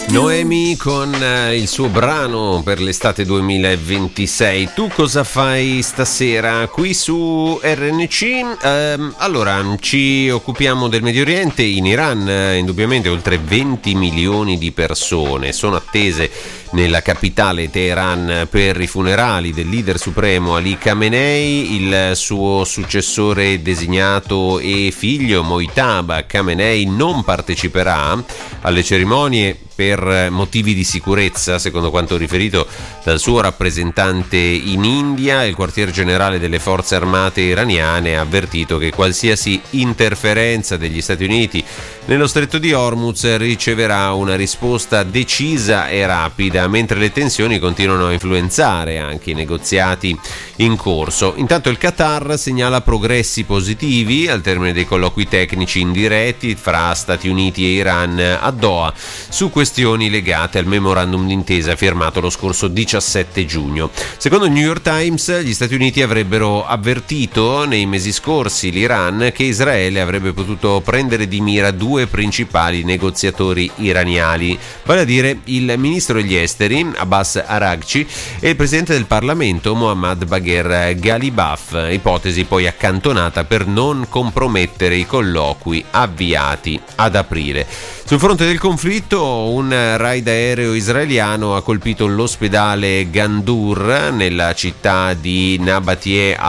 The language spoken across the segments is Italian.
Noemi con il suo brano per l'estate 2026. Tu cosa fai stasera qui su RNC? Allora, ci occupiamo del Medio Oriente. In Iran, indubbiamente, oltre 20 milioni di persone sono attese nella capitale Teheran per i funerali del leader supremo Ali Khamenei. Il suo successore designato e figlio Mojtaba Khamenei non parteciperà alle cerimonie per motivi di sicurezza, secondo quanto riferito dal suo rappresentante in India. Il quartier generale delle forze armate iraniane ha avvertito che qualsiasi interferenza degli Stati Uniti nello stretto di Hormuz riceverà una risposta decisa e rapida, mentre le tensioni continuano a influenzare anche i negoziati in corso. Intanto il Qatar segnala progressi positivi al termine dei colloqui tecnici indiretti fra Stati Uniti e Iran a Doha su questioni legate al memorandum d'intesa firmato lo scorso 17 giugno. Secondo il New York Times, gli Stati Uniti avrebbero avvertito nei mesi scorsi l'Iran che Israele avrebbe potuto prendere di mira due principali negoziatori iraniani, vale a dire il ministro degli esteri Abbas Araghchi e il presidente del Parlamento Mohammad Bagher Ghalibaf, ipotesi poi accantonata per non compromettere i colloqui avviati ad aprile. Sul fronte del conflitto, un raid aereo israeliano ha colpito l'ospedale Gandour nella città di Nabatie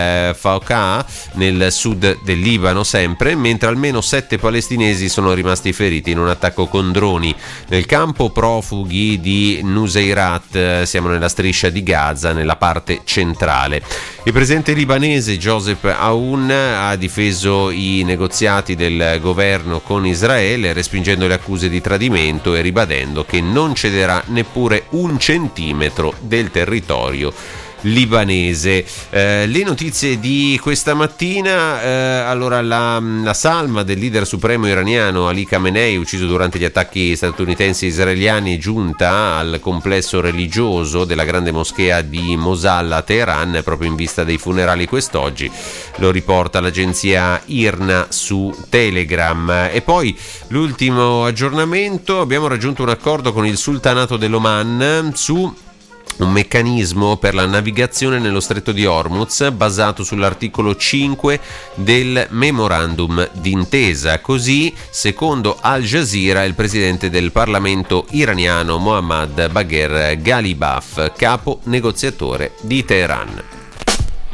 al-Fawqa nel sud del Libano sempre, mentre almeno 7 palestinesi sono rimasti feriti in un attacco con droni nel campo profughi di Nuseirat. Siamo nella striscia di Gaza, nella parte centrale. Il presidente libanese Joseph Aoun ha difeso i negoziati del governo con Israele, respingendo le accuse di tradimento e ribadendo che non cederà neppure un centimetro del territorio libanese. Le notizie di questa mattina, allora la salma del leader supremo iraniano Ali Khamenei, ucciso durante gli attacchi statunitensi e israeliani, è giunta al complesso religioso della grande moschea di Mosalla a Teheran proprio in vista dei funerali quest'oggi. Lo riporta l'agenzia IRNA su Telegram. E poi l'ultimo aggiornamento: abbiamo raggiunto un accordo con il Sultanato dell'Oman su un meccanismo per la navigazione nello stretto di Hormuz basato sull'articolo 5 del memorandum d'intesa. Così, secondo Al Jazeera, il presidente del Parlamento iraniano Mohammad Bagher Ghalibaf, capo negoziatore di Teheran.